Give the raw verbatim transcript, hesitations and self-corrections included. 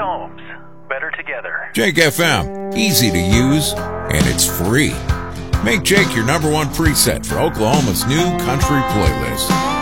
Combs. Better together. Jake F M. Easy to use, and it's free. Make Jake your number one preset for Oklahoma's new country playlist.